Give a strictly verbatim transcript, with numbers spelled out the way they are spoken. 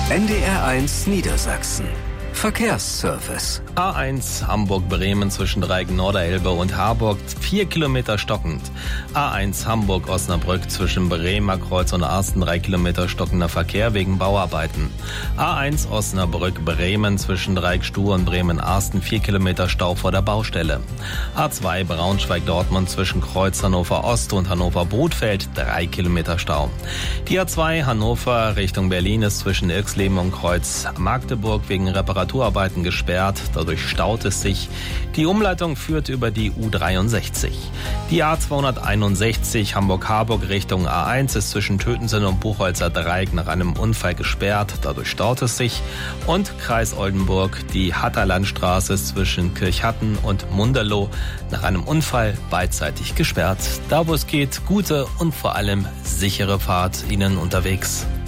N D R eins Niedersachsen. Verkehrsservice. A eins Hamburg-Bremen zwischen Dreieck-Norderelbe und Harburg, vier Kilometer stockend. A eins Hamburg-Osnabrück zwischen Bremer Kreuz und Arsten, drei Kilometer stockender Verkehr wegen Bauarbeiten. A eins Osnabrück-Bremen zwischen Dreieck-Stuhr und Bremen-Arsten, vier Kilometer Stau vor der Baustelle. A zwei Braunschweig-Dortmund zwischen Kreuz Hannover-Ost und Hannover-Bothfeld, drei Kilometer Stau. Die A zwei Hannover Richtung Berlin ist zwischen Irxleben und Kreuz Magdeburg wegen Reparaturarbeiten gesperrt. Dadurch staut es sich. Die Umleitung führt über die U dreiundsechzig. Die A zweihunderteinundsechzig Hamburg-Harburg Richtung A eins ist zwischen Tötensen und Buchholzer Dreieck nach einem Unfall gesperrt. Dadurch staut es sich. Und Kreis Oldenburg, die Hatterlandstraße ist zwischen Kirchhatten und Munderloh nach einem Unfall beidseitig gesperrt. Da wo es geht, gute und vor allem sichere Fahrt Ihnen unterwegs.